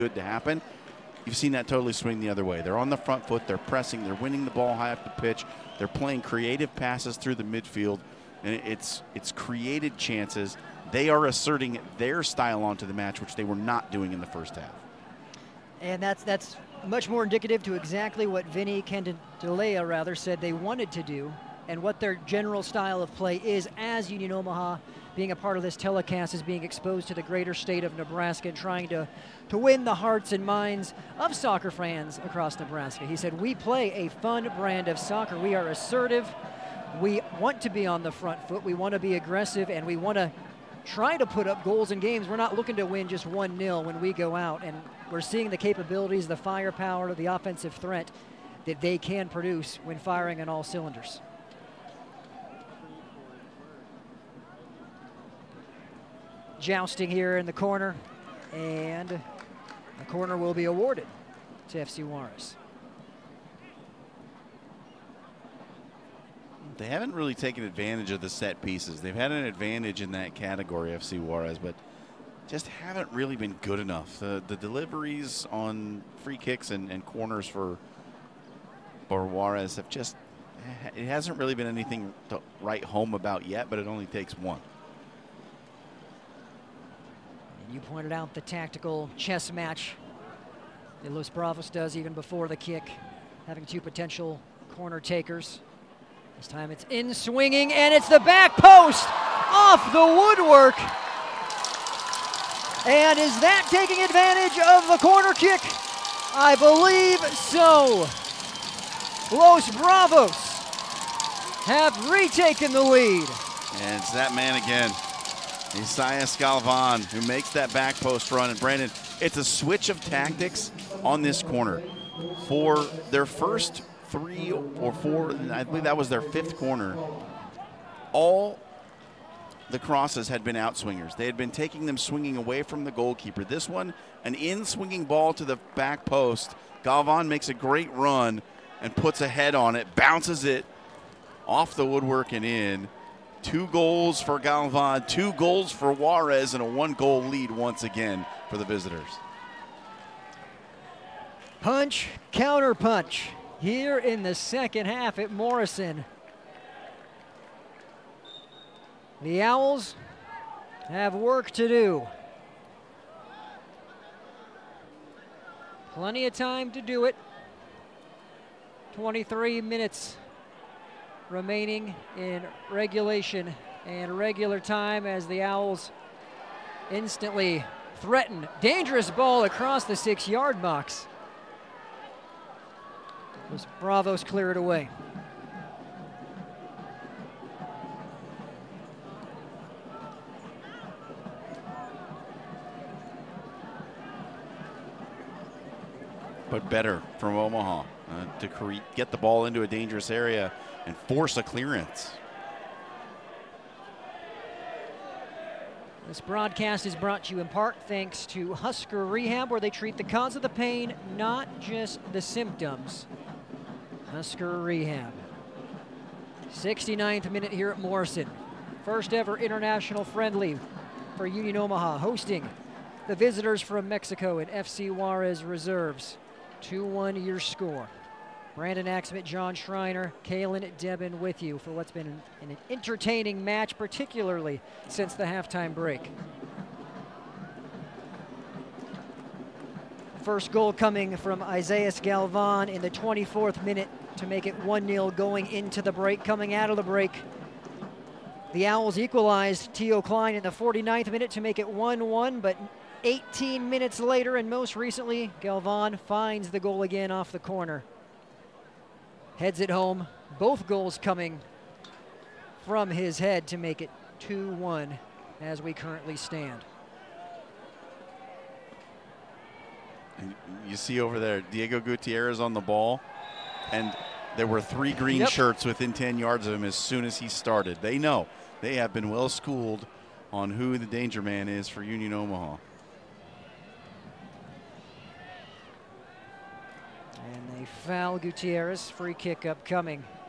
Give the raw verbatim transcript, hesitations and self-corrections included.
good to happen. You've seen that totally swing the other way. They're on the front foot, they're pressing, they're winning the ball high up the pitch, they're playing creative passes through the midfield, and it's it's created chances. They are asserting their style onto the match, which they were not doing in the first half. And that's that's much more indicative to exactly what Vinny Candelaria rather said they wanted to do, and what their general style of play is as Union Omaha, being a part of this telecast, is being exposed to the greater state of Nebraska and trying to, to win the hearts and minds of soccer fans across Nebraska. He said, we play a fun brand of soccer. We are assertive. We want to be on the front foot. We want to be aggressive, and we want to try to put up goals in games. We're not looking to win just one nil when we go out, and we're seeing the capabilities, the firepower, the offensive threat that they can produce when firing on all cylinders. Jousting here in the corner, and the corner will be awarded to F C Juarez. They haven't really taken advantage of the set pieces. They've had an advantage in that category, F C Juarez, but just haven't really been good enough. The, the deliveries on free kicks and, and corners for, for Juarez have just, it hasn't really been anything to write home about yet, but it only takes one. You pointed out the tactical chess match that Los Bravos does even before the kick, having two potential corner takers. This time it's in swinging, and it's the back post off the woodwork. And is that taking advantage of the corner kick? I believe so. Los Bravos have retaken the lead. And it's that man again. Isaias Galvan, who makes that back post run. And Brandon, it's a switch of tactics on this corner. For their first three or four, I believe that was their fifth corner, all the crosses had been out swingers. They had been taking them swinging away from the goalkeeper. This one, an in-swinging ball to the back post. Galvan makes a great run and puts a head on it, bounces it off the woodwork and in. Two goals for Galvan, two goals for Juarez, and a one-goal lead once again for the visitors. Punch, counter punch here in the second half at Morrison. The Owls have work to do. Plenty of time to do it. twenty-three minutes remaining in regulation and regular time as the Owls instantly threaten. Dangerous ball across the six-yard box. Los Bravos clear it away. But better from Omaha uh, to create, get the ball into a dangerous area and force a clearance. This broadcast is brought to you in part thanks to Husker Rehab, where they treat the cause of the pain, not just the symptoms. Husker Rehab. sixty-ninth minute here at Morrison. First ever international friendly for Union Omaha, hosting the visitors from Mexico in F C Juarez Reserves. two one your score. Brandon Axmit, John Schreiner, Kalen Debin with you for what's been an, an entertaining match, particularly since the halftime break. First goal coming from Isaias Galvan in the twenty-fourth minute to make it one nil going into the break. Coming out of the break, the Owls equalized. Tio Klein in the forty-ninth minute to make it one one, but eighteen minutes later, and most recently, Galvan finds the goal again off the corner. Heads it home, both goals coming from his head to make it two one as we currently stand. And you see over there, Diego Gutierrez on the ball, and there were three green Yep. shirts within ten yards of him as soon as he started. They know. They have been well schooled on who the danger man is for Union Omaha. And they foul Gutierrez, free kick upcoming.